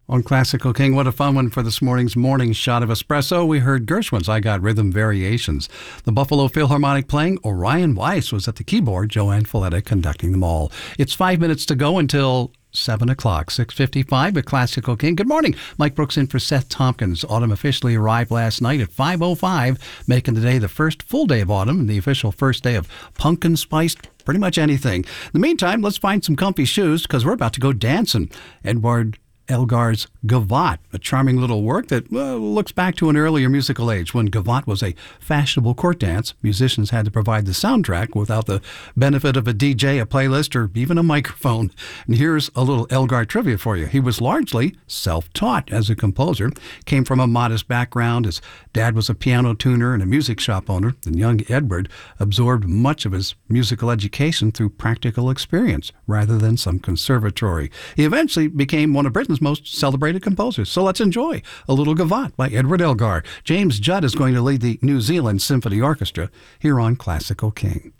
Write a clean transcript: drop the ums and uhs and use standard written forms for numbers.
On Classical King, what a fun one for this morning's morning shot of espresso. We heard Gershwin's I Got Rhythm Variations. The Buffalo Philharmonic playing, Orion Weiss was at the keyboard, Joanne Folletta conducting them all. It's 5 minutes to go until 7 o'clock, 6:55 at Classical King. Good morning. Mike Brooks in for Seth Tompkins. Autumn officially arrived last night at 5:05, making today the first full day of autumn and the official first day of pumpkin spiced pretty much anything. In the meantime, let's find some comfy shoes because we're about to go dancing. Edward Elgar's Gavotte, a charming little work that looks back to an earlier musical age when Gavotte was a fashionable court dance. Musicians had to provide the soundtrack without the benefit of a DJ, a playlist, or even a microphone. And here's a little Elgar trivia for you. He was largely self-taught as a composer, came from a modest background. His dad was a piano tuner and a music shop owner, and young Edward absorbed much of his musical education through practical experience rather than some conservatory. He eventually became one of Britain's most celebrated composers. So let's enjoy a little Gavotte by Edward Elgar. James Judd is going to lead the New Zealand Symphony Orchestra here on Classical King.